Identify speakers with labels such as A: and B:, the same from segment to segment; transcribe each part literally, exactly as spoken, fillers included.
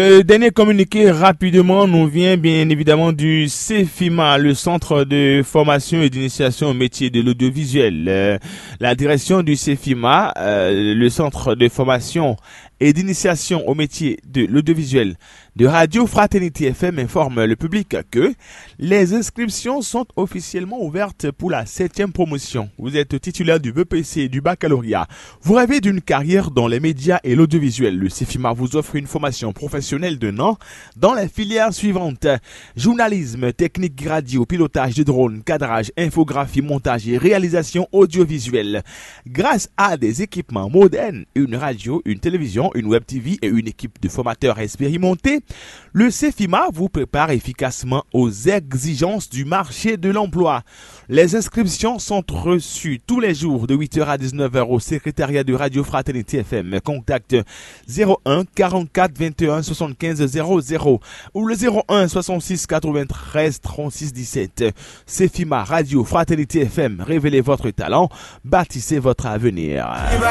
A: Le dernier communiqué rapidement nous vient bien évidemment du CEFIMA, le centre de formation et d'initiation au métier de l'audiovisuel. Euh, la direction du CEFIMA, euh, le centre de formation et d'initiation au métier de l'audiovisuel de Radio Fraternité F M informe le public que les inscriptions sont officiellement ouvertes pour la septième promotion. Vous êtes titulaire du B P C et du baccalauréat. Vous rêvez d'une carrière dans les médias et l'audiovisuel. Le CEFIMA vous offre une formation professionnelle d'un an dans les filières suivantes: journalisme, technique radio, pilotage de drone, cadrage, infographie, montage et réalisation audiovisuelle. Grâce à des équipements modernes, une radio, une télévision, une web T V et une équipe de formateurs expérimentés, le CEFIMA vous prépare efficacement aux exigences du marché de l'emploi. Les inscriptions sont reçues tous les jours de huit heures à dix-neuf heures au secrétariat de Radio Fraternité F M. Contact zéro un quarante-quatre vingt et un soixante-quinze zéro zéro ou le zéro un soixante-six quatre-vingt-treize trente-six dix-sept. CEFIMA Radio Fraternité F M, révélez votre talent, bâtissez votre avenir.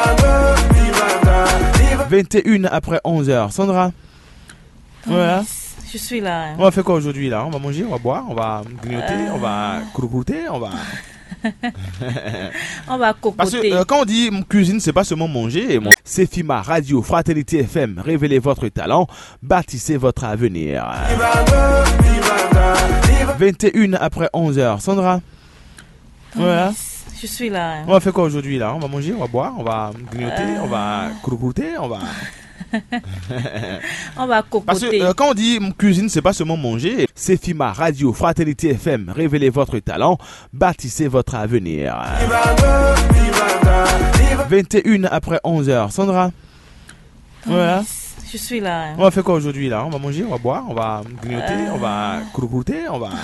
A: vingt et une après onze heures. Sandra? Voilà.
B: Je suis là. Hein.
A: On va faire quoi aujourd'hui là? On va manger, on va boire, on va grignoter, euh... on va croûter, on va...
B: on va cocoter.
A: Parce que euh, quand on dit cuisine, c'est pas seulement manger. Mon... CEFIMA Radio Fraternité F M, révélez votre talent, bâtissez votre avenir. vingt et une après onze heures. Sandra? Voilà.
B: Je suis là. Hein.
A: On va faire quoi aujourd'hui là? On va manger, on va boire, on va grignoter, euh... on va croûter, on va...
B: on va cocoter.
A: Parce que euh, quand on dit cuisine, c'est pas seulement manger. CEFIMA Radio Fraternité F M, révélez votre talent, bâtissez votre avenir. vingt et une après onze heures. Sandra? Voilà.
B: Je suis là. Hein.
A: On va faire quoi aujourd'hui là? On va manger, on va boire, on va grignoter, euh... on va croûter, on va...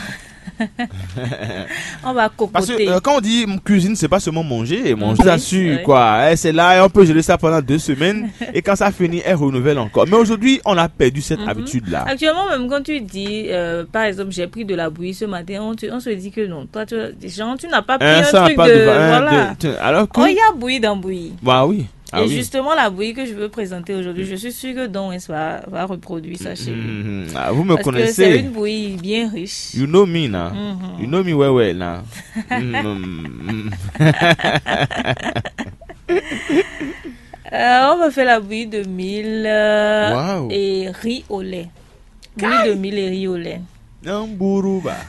B: on va cocoter.
A: Parce que euh, quand on dit cuisine, c'est pas seulement manger. Bon, je vous assure, oui. quoi. Eh, c'est là et on peut gérer ça pendant deux semaines. Et quand ça finit, elle renouvelle encore. Mais aujourd'hui, on a perdu cette mm-hmm. habitude-là.
B: Actuellement, même quand tu dis, euh, par exemple, j'ai pris de la bouillie ce matin, on, te, on se dit que non. Toi, tu, genre, tu n'as pas pris un, un truc de... de voilà.
A: De, de, alors que...
B: Oh, il y a bouillie dans bouillie.
A: Bah oui. Ah
B: et
A: oui.
B: justement, la bouillie que je veux présenter aujourd'hui, je suis sûre que Don va, va reproduire ça chez lui.
A: Mm-hmm. Ah, vous me
B: Parce
A: connaissez.
B: Que c'est une bouillie bien riche.
A: You know me, na.
B: Mm-hmm.
A: You know me, ouais, ouais, na. mm-hmm.
B: euh, on va faire la bouillie de mil euh,
A: wow.
B: et riz au lait. Bouillie de mil et riz au lait.
A: Namburuba.